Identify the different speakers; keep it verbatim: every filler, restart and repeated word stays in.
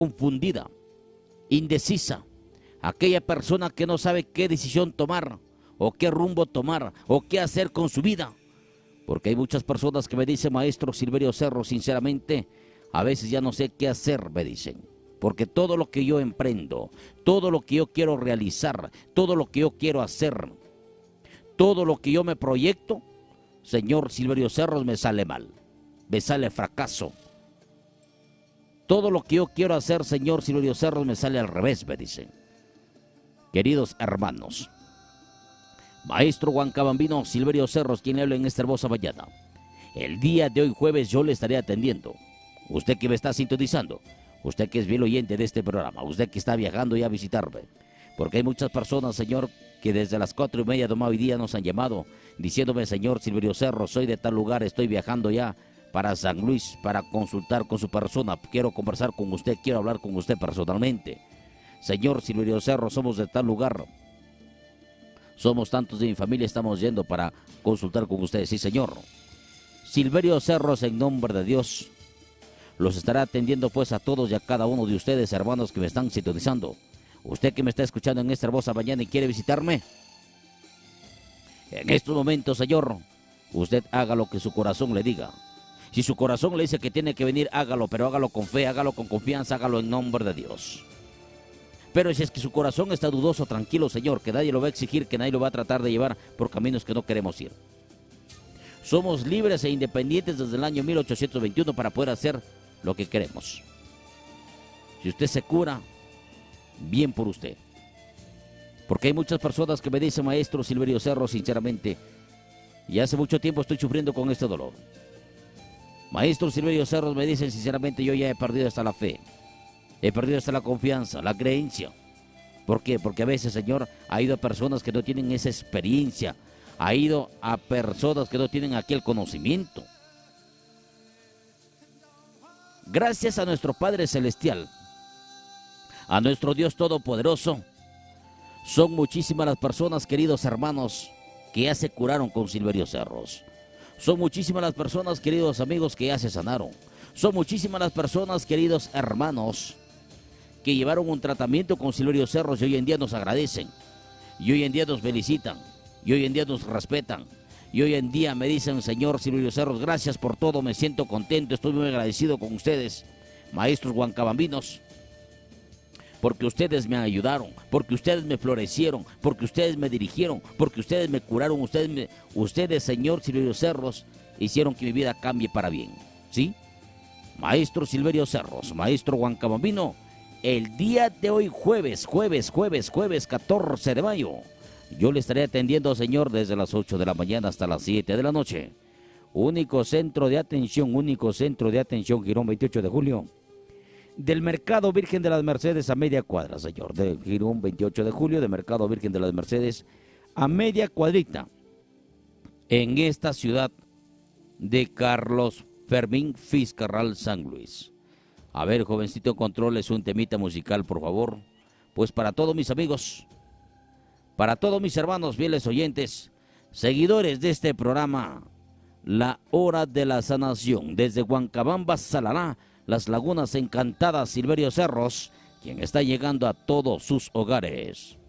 Speaker 1: confundida, indecisa, aquella persona que no sabe qué decisión tomar, o qué rumbo tomar, o qué hacer con su vida. Porque hay muchas personas que me dicen, maestro Silverio Cerro, sinceramente, a veces ya no sé qué hacer, me dicen. Porque todo lo que yo emprendo, todo lo que yo quiero realizar, todo lo que yo quiero hacer, todo lo que yo me proyecto, señor Silverio Cerros, me sale mal, me sale fracaso. Todo lo que yo quiero hacer, señor Silverio Cerros, me sale al revés, me dicen. Queridos hermanos, maestro Huancabambino Silverio Cerros, quien le habla en esta hermosa mañana. El día de hoy jueves yo le estaré atendiendo. Usted que me está sintonizando, usted que es bien oyente de este programa, usted que está viajando ya a visitarme. Porque hay muchas personas, señor, que desde las cuatro y media de hoy día nos han llamado diciéndome, señor Silverio Cerros, soy de tal lugar, estoy viajando ya para San Luis para consultar con su persona. Quiero conversar con usted, quiero hablar con usted personalmente. Señor Silverio Cerros, somos de tal lugar. Somos tantos de mi familia, estamos yendo para consultar con ustedes. Sí, señor. Silverio Cerros, en nombre de Dios, los estará atendiendo pues a todos y a cada uno de ustedes, hermanos que me están sintonizando. Usted que me está escuchando en esta hermosa mañana y quiere visitarme, en estos momentos, señor, usted haga lo que su corazón le diga. Si su corazón le dice que tiene que venir, hágalo, pero hágalo con fe, hágalo con confianza, hágalo en nombre de Dios. Pero si es que su corazón está dudoso, tranquilo, señor, que nadie lo va a exigir, que nadie lo va a tratar de llevar por caminos que no queremos ir. Somos libres e independientes desde el año mil ochocientos veintiuno para poder hacer lo que queremos. Si usted se cura, bien por usted. Porque hay muchas personas que me dicen, maestro Silverio Cerro, sinceramente, y hace mucho tiempo estoy sufriendo con este dolor. Maestro Silverio Cerro, me dicen, sinceramente, yo ya he perdido hasta la fe. He perdido hasta la confianza, la creencia. ¿Por qué? Porque a veces, señor, ha ido a personas que no tienen esa experiencia. Ha ido a personas que no tienen aquel conocimiento. Gracias a nuestro Padre Celestial, a nuestro Dios Todopoderoso, son muchísimas las personas, queridos hermanos, que ya se curaron con Silverio Cerros. Son muchísimas las personas, queridos amigos, que ya se sanaron. Son muchísimas las personas, queridos hermanos, que llevaron un tratamiento con Silverio Cerros y hoy en día nos agradecen. Y hoy en día nos felicitan. Y hoy en día nos respetan. Y hoy en día me dicen, señor Silverio Cerros, gracias por todo, me siento contento, estoy muy agradecido con ustedes, maestros huancabambinos, porque ustedes me ayudaron, porque ustedes me florecieron, porque ustedes me dirigieron, porque ustedes me curaron, ustedes, me, ustedes señor Silverio Cerros, hicieron que mi vida cambie para bien, ¿sí? Maestro Silverio Cerros, maestro huancabambino, el día de hoy jueves, jueves, jueves, jueves catorce de mayo, yo le estaré atendiendo, señor, desde las ocho de la mañana hasta las siete de la noche. Único centro de atención, único centro de atención, Girón veintiocho de julio. Del Mercado Virgen de las Mercedes a media cuadra, señor. De Girón veintiocho de julio, de Mercado Virgen de las Mercedes a media cuadrita. En esta ciudad de Carlos Fermín Fiscarral, San Luis. A ver, jovencito, controles un temita musical, por favor. Pues para todos mis amigos, para todos mis hermanos fieles oyentes, seguidores de este programa, La Hora de la Sanación, desde Huancabamba, Salará, Las Lagunas Encantadas, Silverio Cerros, quien está llegando a todos sus hogares.